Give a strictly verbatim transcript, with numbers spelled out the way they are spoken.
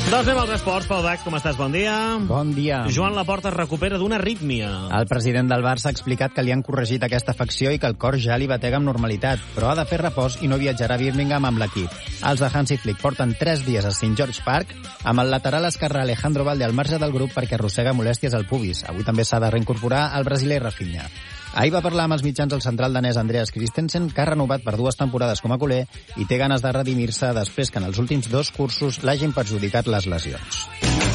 Doncs anem als esports. Pau Dax, com estàs? Bon dia. Bon dia. Joan Laporta es recupera d'una arrítmia. El president del Barça ha explicat que li han corregit aquesta afecció i que el cor ja li batega amb normalitat, però ha de fer repòs i no viatjarà a Birmingham amb l'equip. Els de Hansi Flick porten tres dies a Saint George Park amb el lateral esquerre Alejandro Valde al marge del grup perquè arrossega molèsties al pubis. Avui també s'ha de reincorporar el brasiler Rafinha. Ahir va parlar amb els mitjans el central danès Andreas Christensen, que ha renovat per dues temporades com a culer i té ganes de redimir-se després que en els últims dos cursos l'hagin perjudicat les lesions.